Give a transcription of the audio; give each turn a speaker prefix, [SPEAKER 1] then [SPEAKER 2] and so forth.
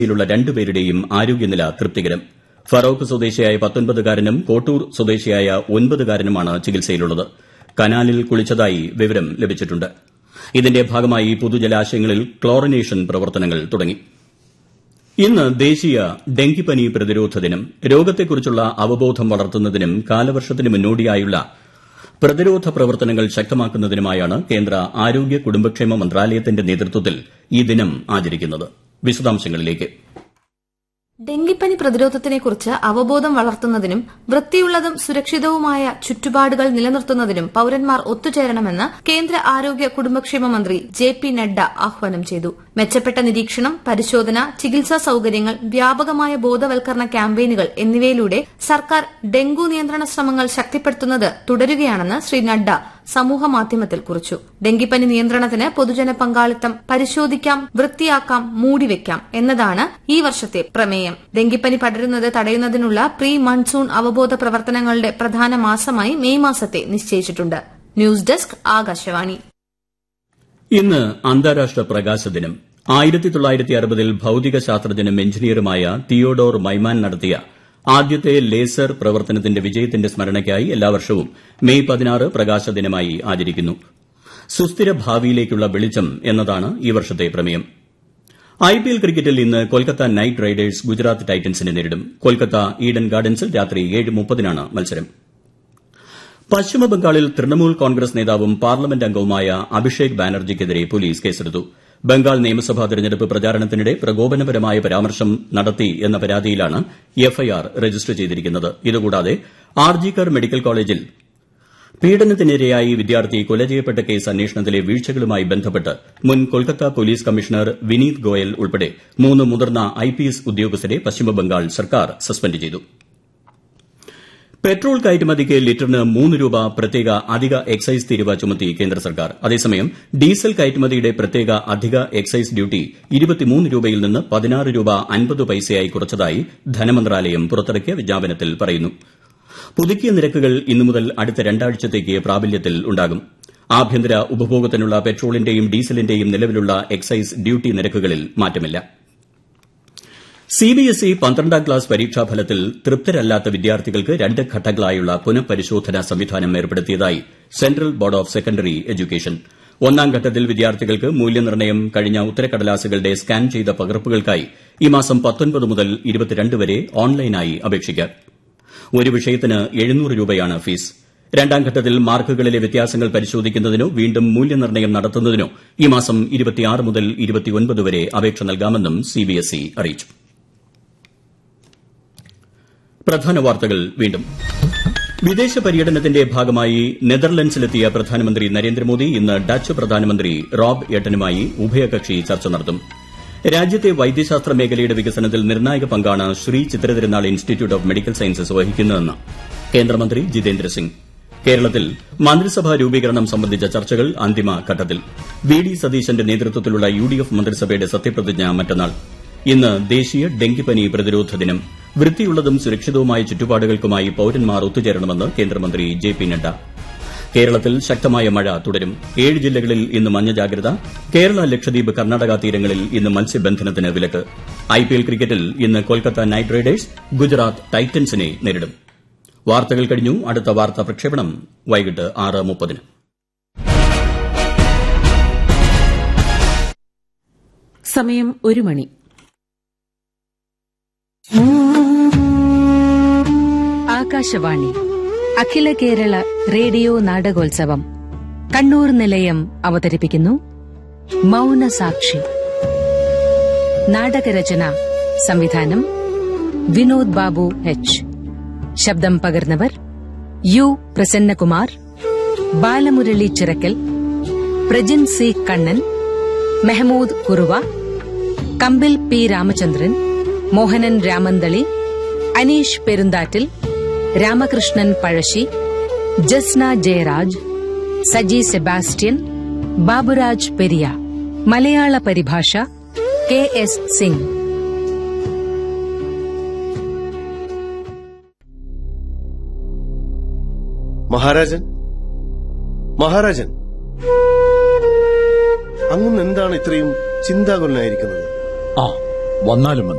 [SPEAKER 1] യിലുള്ള രണ്ടുപേരുടെയും ആരോഗ്യനില തൃപ്തികരം. ഫറോക്ക് സ്വദേശിയായ 19-കാരനും കോട്ടൂർ സ്വദേശിയായ 9-കാരനുമാണ് ചികിത്സയിലുള്ളത്. കനാലിൽ കുളിച്ചതായി വിവരം ലഭിച്ചിട്ടുണ്ട്. ഇതിന്റെ ഭാഗമായി പൊതുജലാശയങ്ങളിൽ ക്ലോറിനേഷൻ പ്രവർത്തനങ്ങൾ തുടങ്ങി. ഇന്ന് ദേശീയ ഡെങ്കിപ്പനി പ്രതിരോധ ദിനം. രോഗത്തെക്കുറിച്ചുള്ള അവബോധം വളർത്തുന്നതിനും കാലവർഷത്തിന് മുന്നോടിയായുള്ള പ്രതിരോധ പ്രവർത്തനങ്ങൾ ശക്തമാക്കുന്നതിനുമായാണ് കേന്ദ്ര ആരോഗ്യ കുടുംബക്ഷേമ മന്ത്രാലയത്തിന്റെ നേതൃത്വത്തിൽ ഈ ദിനം ആചരിക്കുന്നത്. വിശദാംശങ്ങളിലേക്ക്.
[SPEAKER 2] ഡെങ്കിപ്പനി പ്രതിരോധത്തിനെക്കുറിച്ച് അവബോധം വളർത്തുന്നതിനും വൃത്തിയുള്ളതും സുരക്ഷിതവുമായ ചുറ്റുപാടുകൾ നിലനിർത്തുന്നതിനും പൌരന്മാർ ഒത്തുചേരണമെന്ന് കേന്ദ്ര ആരോഗ്യ കുടുംബക്ഷേമ മന്ത്രി JP നഡ്ഡ ആഹ്വാനം ചെയ്തു. മെച്ചപ്പെട്ട നിരീക്ഷണം, പരിശോധന, ചികിത്സാ സൌകര്യങ്ങൾ, വ്യാപകമായ ബോധവൽക്കരണ ക്യാമ്പയിനുകൾ എന്നിവയിലൂടെ സർക്കാർ ഡെങ്കു നിയന്ത്രണ ശ്രമങ്ങൾ ശക്തിപ്പെടുത്തുന്നത് തുടരുകയാണെന്ന് ശ്രീ നഡ്ഡ സമൂഹമാധ്യമത്തിൽ കുറിച്ചു. ഡെങ്കിപ്പനി നിയന്ത്രണത്തിന് പൊതുജന പങ്കാളിത്തം പരിശോധിക്കാം, വൃത്തിയാക്കാം, മൂടിവെക്കാം എന്നതാണ് ഈ വർഷത്തെ പ്രമേയം. ഡെങ്കിപ്പനി പടരുന്നത് തടയുന്നതിനുള്ള പ്രീ മൺസൂൺ അവബോധ പ്രവർത്തനങ്ങളുടെ പ്രധാന മാസമായി മെയ് മാസത്തെ നിശ്ചയിച്ചിട്ടുണ്ട്. News desk, Akashvani.
[SPEAKER 1] ഇന്ന് അന്താരാഷ്ട്ര പ്രകാശ ദിനം. 1960-ൽ ഭൌതിക ശാസ്ത്രജ്ഞനും എഞ്ചിനീയറുമായ തിയോഡോർ മൈമാൻ നടത്തിയ ആദ്യത്തെ ലേസർ പ്രവർത്തനത്തിന്റെ വിജയത്തിന്റെ സ്മരണയ്ക്കായി എല്ലാ വർഷവും മെയ് 16 പ്രകാശ ദിനമായി ആചരിക്കുന്നു. സുസ്ഥിര ഭാവിയിലേക്കുള്ള വെളിച്ചം എന്നതാണ് ഈ വർഷത്തെ പ്രമേയം. IPL ക്രിക്കറ്റിൽ ഇന്ന് കൊൽക്കത്ത നൈറ്റ് റൈഡേഴ്സ് ഗുജറാത്ത് ടൈറ്റൻസിനെ നേരിടും. കൊൽക്കത്ത ഈഡൻ ഗാർഡൻസിൽ രാത്രി 7:30-നാണ് മത്സരം. പശ്ചിമബംഗാളിൽ തൃണമൂൽ കോൺഗ്രസ് നേതാവും പാർലമെന്റ് അംഗവുമായ അഭിഷേക് ബാനർജിക്കെതിരെ പോലീസ് കേസെടുത്തു. ബംഗാൾ നിയമസഭാ തെരഞ്ഞെടുപ്പ് പ്രചാരണത്തിനിടെ പ്രകോപനപരമായ പരാമർശം നടത്തി എന്ന പരാതിയിലാണ് എഫ്ഐആർ രജിസ്റ്റർ ചെയ്തിരിക്കുന്നത്. ഇതുകൂടാതെ ആർജിക്കർ മെഡിക്കൽ കോളേജിൽ പീഡനത്തിനിരയായി വിദ്യാർത്ഥി കൊല ചെയ്യപ്പെട്ട കേസ് അന്വേഷണത്തിലെ വീഴ്ചകളുമായി ബന്ധപ്പെട്ട് മുൻ കൊൽക്കത്ത പോലീസ് കമ്മീഷണർ വിനീത് ഗോയൽ ഉൾപ്പെടെ 3 മുതിർന്ന IPS ഉദ്യോഗസ്ഥരെ പശ്ചിമബംഗാൾ സർക്കാർ സസ്പെൻഡ് ചെയ്തു. പെട്രോൾ കയറ്റുമതിക്ക് ലിറ്ററിന് 3 രൂപ പ്രത്യേക അധിക എക്സൈസ് തീരുവ ചുമത്തി കേന്ദ്ര സർക്കാർ. അതേസമയം ഡീസൽ കയറ്റുമതിയുടെ പ്രത്യേക അധിക എക്സൈസ് ഡ്യൂട്ടി 23 രൂപയിൽ നിന്ന് 16 രൂപ 50 പൈസയായി കുറച്ചതായി ധനമന്ത്രാലയം പുറത്തിറക്കിയ വിജ്ഞാപനത്തിൽ പറയുന്നു. പുതുക്കിയ നിരക്കുകൾ ഇന്നു മുതൽ അടുത്ത 2 ആഴ്ചത്തേക്ക് പ്രാബല്യത്തിൽ ഉണ്ടാകും. ആഭ്യന്തര ഉപഭോഗത്തിനുള്ള പെട്രോളിന്റെയും ഡീസലിന്റെയും നിലവിലുള്ള എക്സൈസ് ഡ്യൂട്ടി നിരക്കുകളിൽ മാറ്റമില്ല. CBSE 12ാം ക്ലാസ് പരീക്ഷാഫലത്തിൽ തൃപ്തരല്ലാത്ത വിദ്യാർത്ഥികൾക്ക് 2 ഘട്ടങ്ങളായുള്ള പുനഃപരിശോധനാ സംവിധാനം ഏർപ്പെടുത്തിയതായി central board of secondary education. 1ാം ഘട്ടത്തിൽ വിദ്യാർത്ഥികൾക്ക് മൂല്യനിർണ്ണയം കഴിഞ്ഞ ഉത്തരക്കടലാസുകളുടെ സ്കാൻ ചെയ്ത പകർപ്പുകൾക്കായി ഈ മാസം 19 മുതൽ 22 വരെ ഓൺലൈനായി അപേക്ഷിക്കാം. ഒരു വിഷയത്തിന് 700 രൂപയാണ് ഫീസ്. 2ാം ഘട്ടത്തിൽ മാർക്കുകളിലെ വ്യത്യാസങ്ങൾ പരിശോധിക്കുന്നതിനോ വീണ്ടും മൂല്യനിർണ്ണയം നടത്തുന്നതിനോ ഈ മാസം 26 മുതൽ 29 വരെ അപേക്ഷ നൽകാമെന്നും CBSE അറിയിച്ചു. പ്രധാന വാർത്തകൾ വീണ്ടും. വിദേശ പര്യടനത്തിന്റെ ഭാഗമായി നെതർലൻഡ്സിലെത്തിയ പ്രധാനമന്ത്രി നരേന്ദ്രമോദി ഇന്ന് ഡച്ച് പ്രധാനമന്ത്രി റോബ് എട്ടനുമായി ഉഭയകക്ഷി ചർച്ച നടത്തും. രാജ്യത്തെ വൈദ്യശാസ്ത്ര മേഖലയുടെ വികസനത്തിൽ നിർണായക പങ്കാണ് Shri Chitra Thirunal institute of medical sciences വഹിക്കുന്നതെന്ന് കേന്ദ്രമന്ത്രി ജിതേന്ദ്ര സിംഗ്. കേരളത്തിൽ മന്ത്രിസഭാ രൂപീകരണം സംബന്ധിച്ച ചർച്ചകൾ അന്തിമഘട്ടത്തിൽ. VD സതീശന്റെ നേതൃത്വത്തിലുള്ള UDF മന്ത്രിസഭയുടെ സത്യപ്രതിജ്ഞ മറ്റന്നാൾ. ഇന്ന് ദേശീയ ഡെങ്കിപ്പനി പ്രതിരോധ ദിനം. വൃത്തിയുള്ളതും സുരക്ഷിതവുമായ ചുറ്റുപാടുകൾക്കുമായി പൌരന്മാർ ഒത്തുചേരണമെന്ന് കേന്ദ്രമന്ത്രി JP നഡ്ഡ. കേരളത്തിൽ ശക്തമായ മഴ തുടരും. 7 ജില്ലകളിൽ ഇന്ന് മഞ്ഞ ജാഗ്രത. കേരള, ലക്ഷദ്വീപ്, കർണാടക തീരങ്ങളിൽ ഇന്ന് മത്സ്യബന്ധനത്തിന് വിലക്ക്. IPL ക്രിക്കറ്റിൽ ഇന്ന് കൊൽക്കത്ത നൈറ്റ് റൈഡേഴ്സ് ഗുജറാത്ത് ടൈറ്റൻസിനെ നേരിടും. വാർത്തകൾ കഴിഞ്ഞു. അടുത്ത വാർത്താ പ്രക്ഷേപണം വൈകിട്ട് 6:30-ന്.
[SPEAKER 3] സമയം 1 മണി. ആകാശവാണി അഖില കേരള റേഡിയോ നാടകോത്സവം കണ്ണൂർ നിലയം അവതരിപ്പിക്കുന്നു മൌനസാക്ഷി. നാടകരചന സംവിധാനം വിനോദ് ബാബു H. ശബ്ദം പകർന്നവർ U. Prasannakumar, Balamurali Chirakkal, Prajin C. Kannan, Mahmoud Kuruva, കമ്പിൽ P. രാമചന്ദ്രൻ, മോഹനൻ രാമന്തളി, അനീഷ് പെരുന്താറ്റിൽ, രാമകൃഷ്ണൻ പഴശ്ശി, ജസ്ന ജയരാജ്, സജി സെബാസ്റ്റ്യൻ, ബാബുരാജ് പെരിയ. മലയാള പരിഭാഷ KS സിംഗ്.
[SPEAKER 4] മഹാരാജൻ, മഹാരാജൻ, അങ്ങ് എന്താണ് ഇത്രയും ചിന്താകുലനായിരിക്കുന്നത്?
[SPEAKER 5] വന്നാലും മതി.